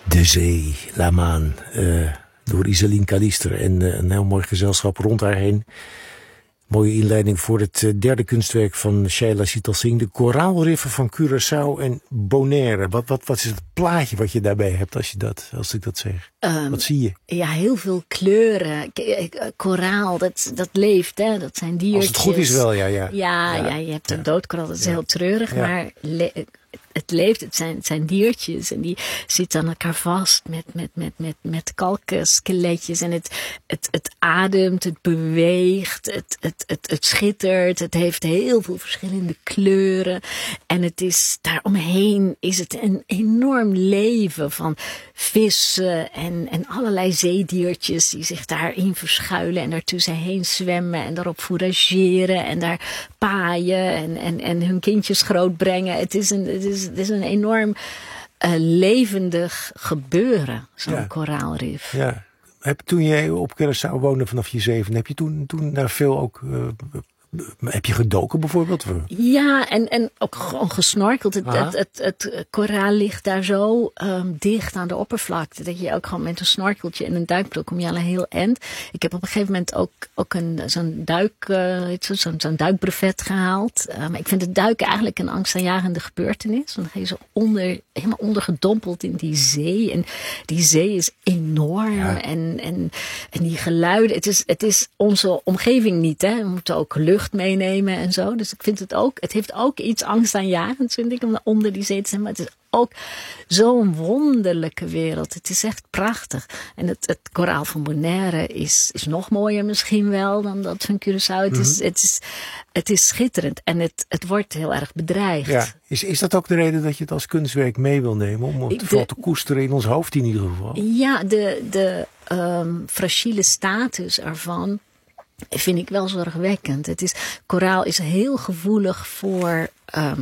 De Zee, La Maan, door Iselin Kalister en een heel mooi gezelschap rond haar heen. Mooie inleiding voor het derde kunstwerk van Shaila Sital Singh, de koraalriffen van Curaçao en Bonaire. Wat is het plaatje wat je daarbij hebt als ik dat zeg? Wat zie je? Ja, heel veel kleuren. Koraal, dat leeft, hè? Dat zijn diertjes. Als het goed is wel, ja. Ja, je hebt een doodkoraal, dat is heel treurig, Ja. maar het leeft, het zijn diertjes en die zitten aan elkaar vast met kalkskeletjes en het ademt, het beweegt, het schittert, het heeft heel veel verschillende kleuren en het is daaromheen is het een enorm leven van vissen en allerlei zeediertjes die zich daarin verschuilen en daartussenheen zwemmen en daarop fourageren en daar paaien en hun kindjes grootbrengen. Het is een enorm levendig gebeuren, zo'n koraalrif. Ja. Toen jij op Curaçao woonde vanaf je 7, heb je toen daar veel ook... heb je gedoken bijvoorbeeld? Ja, en ook gewoon gesnorkeld. Het koraal ligt daar zo dicht aan de oppervlakte dat je ook gewoon met een snorkeltje en een duikbril kom je al een heel eind. Ik heb op een gegeven moment ook zo'n duikbrevet gehaald. Maar ik vind het duiken eigenlijk een angstaanjagende gebeurtenis. Want dan ga je zo helemaal ondergedompeld in die zee. En die zee is enorm. Ja. En die geluiden. Het is onze omgeving niet. Hè. We moeten ook lucht meenemen en zo. Dus ik vind het heeft ook iets angstaanjagends, vind ik, om onder die zee te zijn. Maar het is ook zo'n wonderlijke wereld. Het is echt prachtig. En het koraal van Bonaire is nog mooier misschien wel dan dat van Curaçao. Het is schitterend en het wordt heel erg bedreigd. Ja. Is dat ook de reden dat je het als kunstwerk mee wil nemen? Om het vooral te koesteren in ons hoofd in ieder geval? Ja, de fragiele status ervan vind ik wel zorgwekkend. Koraal is heel gevoelig voor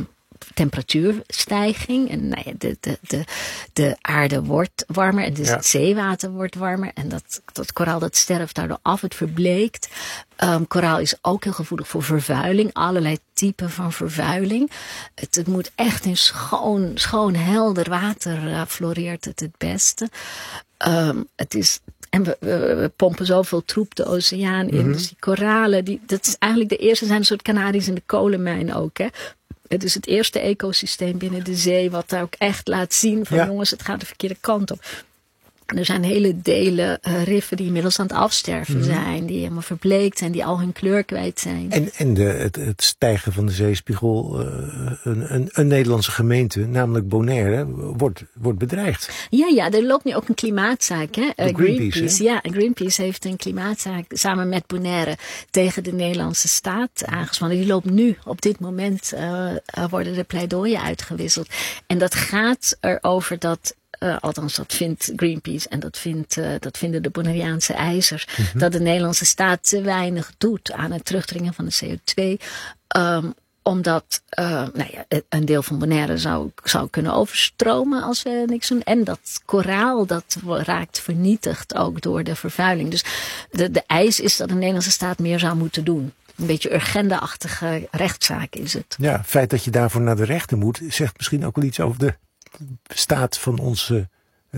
temperatuurstijging. En de aarde wordt warmer en dus het zeewater wordt warmer. En dat koraal dat sterft daardoor af, het verbleekt. Koraal is ook heel gevoelig voor vervuiling. Allerlei typen van vervuiling. Het moet echt in schoon helder water floreert het beste. En we pompen zoveel troep de oceaan in. Mm-hmm. Dus die koralen, dat is eigenlijk de eerste, zijn een soort kanaries in de kolenmijn ook. Hè? Het is het eerste ecosysteem binnen de zee wat daar ook echt laat zien van jongens, het gaat de verkeerde kant op. Er zijn hele delen riffen die inmiddels aan het afsterven zijn. Die helemaal verbleekt zijn, die al hun kleur kwijt zijn. En het stijgen van de zeespiegel, een Nederlandse gemeente, namelijk Bonaire, wordt bedreigd. Ja, er loopt nu ook een klimaatzaak. Hè? Greenpeace. Ja, Greenpeace heeft een klimaatzaak samen met Bonaire tegen de Nederlandse staat aangespannen. Die loopt nu, op dit moment worden de pleidooien uitgewisseld. En dat gaat erover dat... althans, dat vindt Greenpeace en dat vinden de Bonaireaanse eisers. Mm-hmm. Dat de Nederlandse staat te weinig doet aan het terugdringen van de CO2. Omdat een deel van Bonaire zou kunnen overstromen als we niks doen. En dat koraal dat raakt vernietigd ook door de vervuiling. Dus de eis is dat de Nederlandse staat meer zou moeten doen. Een beetje Urgenda-achtige rechtszaak is het. Ja, het feit dat je daarvoor naar de rechter moet, zegt misschien ook wel iets over de staat van onze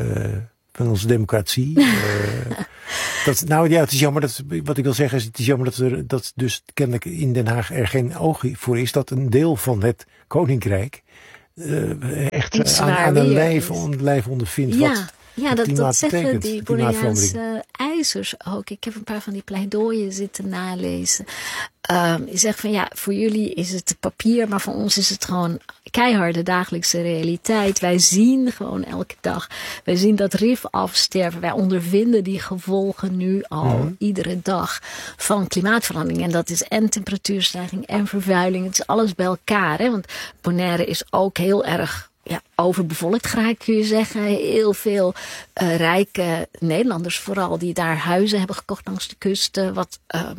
democratie. Het is jammer wat ik wil zeggen is, het is jammer dat dus kennelijk in Den Haag er geen oog voor is dat een deel van het koninkrijk echt aan de lijf ondervindt. Ja, dat zeggen die Bonaireaanse eisers ook. Ik heb een paar van die pleidooien zitten nalezen. Die zeggen van voor jullie is het papier, maar voor ons is het gewoon keiharde dagelijkse realiteit. Wij zien gewoon elke dag. Wij zien dat rif afsterven. Wij ondervinden die gevolgen nu al iedere dag van klimaatverandering. En dat is en temperatuurstijging en vervuiling. Het is alles bij elkaar. Hè? Want Bonaire is ook heel erg overbevolkt geraakt, kun je zeggen. Heel veel rijke Nederlanders vooral die daar huizen hebben gekocht langs de kust. Wat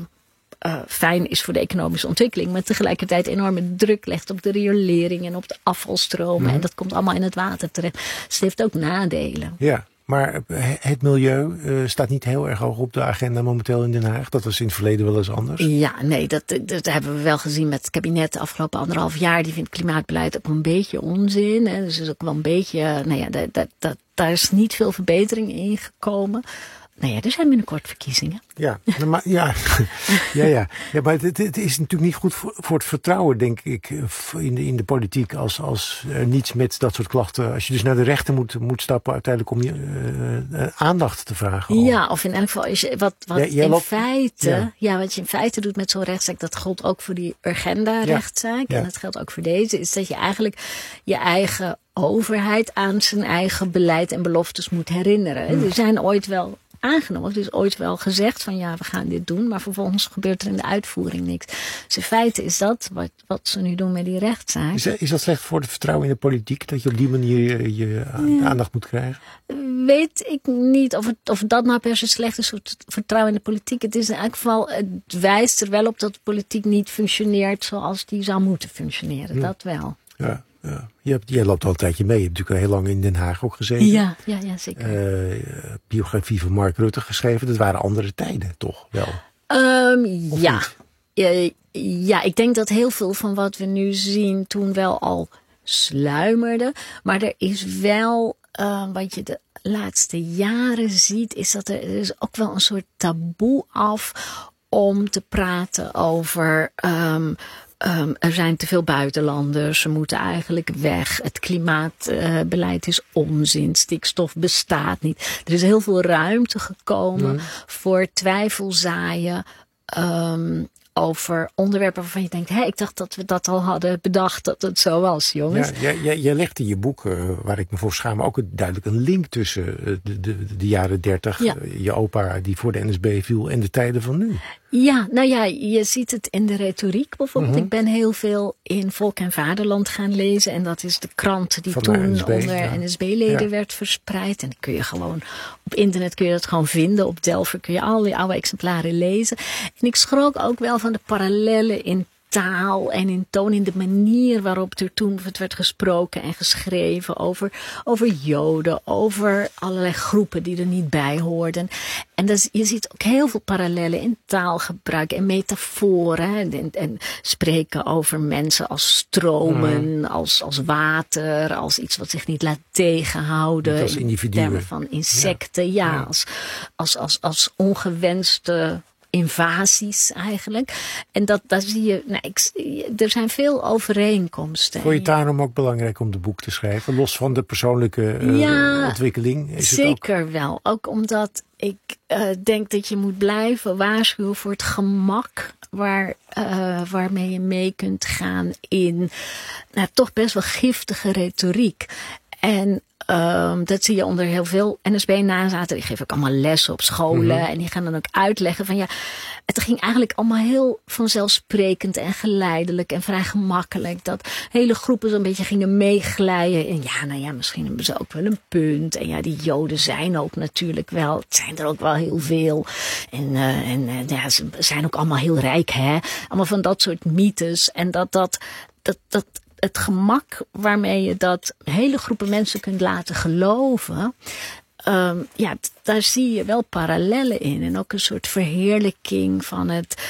fijn is voor de economische ontwikkeling. Maar tegelijkertijd enorme druk legt op de riolering en op de afvalstromen. En dat komt allemaal in het water terecht. Dus het heeft ook nadelen. Ja. Maar het milieu staat niet heel erg hoog op de agenda momenteel in Den Haag. Dat was in het verleden wel eens anders. Ja, nee, dat hebben we wel gezien met het kabinet de afgelopen 1,5 jaar. Die vindt klimaatbeleid ook een beetje onzin. Hè. Dus is ook wel een beetje, daar is niet veel verbetering in gekomen. Nou ja, er zijn binnenkort verkiezingen. Ja, maar maar het is natuurlijk niet goed voor het vertrouwen, denk ik, in de politiek. Als er niets met dat soort klachten. Als je dus naar de rechter moet stappen, uiteindelijk om je aandacht te vragen. Ja, of in elk geval, wat je in feite doet met zo'n rechtszaak, dat geldt ook voor die Urgenda-rechtszaak. Ja. En dat geldt ook voor deze, is dat je eigenlijk je eigen overheid aan zijn eigen beleid en beloftes moet herinneren. Er zijn ooit wel aangenomen. Het is ooit wel gezegd van ja, we gaan dit doen, maar vervolgens gebeurt er in de uitvoering niks. Dus in feite is dat wat ze nu doen met die rechtszaak. Is dat slecht voor het vertrouwen in de politiek, dat je op die manier je aandacht moet krijgen? Weet ik niet of dat nou per se slecht is voor het vertrouwen in de politiek. Het is in elk geval, het wijst er wel op dat de politiek niet functioneert zoals die zou moeten functioneren. Dat wel. Ja. Ja. Jij loopt al een tijdje mee. Je hebt natuurlijk al heel lang in Den Haag ook gezeten. Ja, zeker. Biografie van Mark Rutte geschreven. Dat waren andere tijden, toch wel? Ja, ik denk dat heel veel van wat we nu zien toen wel al sluimerde. Maar er is wel, wat je de laatste jaren ziet, is dat er is ook wel een soort taboe af om te praten over er zijn te veel buitenlanders, ze moeten eigenlijk weg. Het klimaatbeleid is onzin, stikstof bestaat niet. Er is heel veel ruimte gekomen voor twijfelzaaien over onderwerpen waarvan je denkt, ik dacht dat we dat al hadden bedacht dat het zo was, jongens. Ja, jij legt in je boek, waar ik me voor schaam, ook duidelijk een link tussen de jaren 30, je opa die voor de NSB viel en de tijden van nu. Ja, nou ja, je ziet het in de retoriek bijvoorbeeld. Ik ben heel veel in Volk en Vaderland gaan lezen. En dat is de krant die van toen NSB, onder NSB-leden werd verspreid. En die kun je gewoon, op internet kun je dat gewoon vinden. Op Delver kun je al die oude exemplaren lezen. En ik schrok ook wel van de parallellen in taal en in toon, in de manier waarop er toen werd gesproken en geschreven over Joden, over allerlei groepen die er niet bij hoorden. En je ziet ook heel veel parallellen in taalgebruik en metaforen. En spreken over mensen als stromen, als water, als iets wat zich niet laat tegenhouden. Als individuen. In termen van insecten, als ongewenste invasies eigenlijk. En daar zie je, er zijn veel overeenkomsten. Vond je het daarom ook belangrijk om het boek te schrijven? Los van de persoonlijke ontwikkeling? Is zeker het ook wel. Ook omdat ik denk dat je moet blijven waarschuwen voor het gemak waarmee je mee kunt gaan in toch best wel giftige retoriek. En dat zie je onder heel veel NSB-nazaten. Die geven ook allemaal lessen op scholen. En die gaan dan ook uitleggen van het ging eigenlijk allemaal heel vanzelfsprekend en geleidelijk en vrij gemakkelijk. Dat hele groepen zo'n beetje gingen meeglijden. En misschien hebben ze ook wel een punt. En die Joden zijn ook natuurlijk wel. Het zijn er ook wel heel veel. En ze zijn ook allemaal heel rijk, hè. Allemaal van dat soort mythes. En dat het gemak waarmee je dat hele groepen mensen kunt laten geloven, daar zie je wel parallellen in. En ook een soort verheerlijking van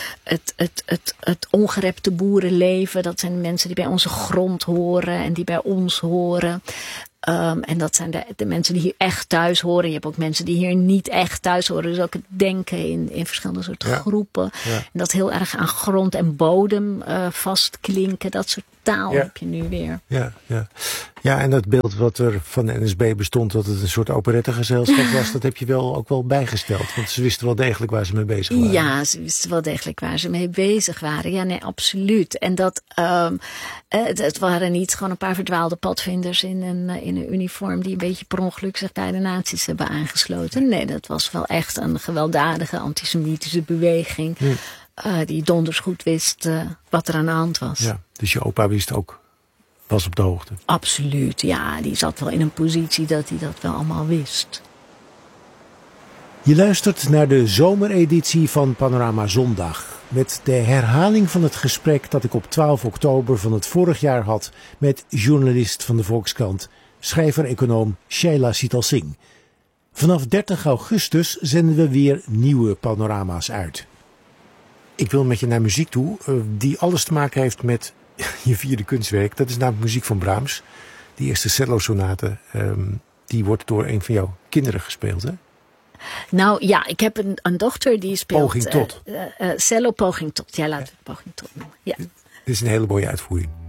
het ongerepte boerenleven. Dat zijn mensen die bij onze grond horen en die bij ons horen. En dat zijn de mensen die hier echt thuis horen. Je hebt ook mensen die hier niet echt thuis horen. Dus ook het denken in verschillende soorten groepen. Ja. En dat heel erg aan grond en bodem vastklinken. Dat soort taal heb je nu weer. Ja, en dat beeld wat er van de NSB bestond, dat het een soort operettegezelschap was, dat heb je ook wel bijgesteld. Want ze wisten wel degelijk waar ze mee bezig waren. Ja, ze wisten wel degelijk waar ze mee bezig waren. Ja, nee, absoluut. En dat het waren niet gewoon een paar verdwaalde padvinders in een uniform die een beetje per ongeluk zich bij de nazi's hebben aangesloten. Nee, dat was wel echt een gewelddadige antisemitische beweging. Die donders goed wist wat er aan de hand was. Ja, dus je opa was op de hoogte. Absoluut, ja. Die zat wel in een positie dat hij dat wel allemaal wist. Je luistert naar de zomereditie van Panorama Zondag. Met de herhaling van het gesprek dat ik op 12 oktober van het vorig jaar had met journalist van de Volkskrant, schrijver-econoom Shaila Sital Singh. Vanaf 30 augustus zenden we weer nieuwe panorama's uit. Ik wil met je naar muziek toe die alles te maken heeft met je vierde kunstwerk. Dat is namelijk muziek van Brahms. Die eerste cello-sonate, die wordt door een van jouw kinderen gespeeld, hè? Nou ja, ik heb een dochter die speelt... Poging tot. Cello Poging tot. Ja, laten we het Poging tot noemen. Ja. Dit is een hele mooie uitvoering.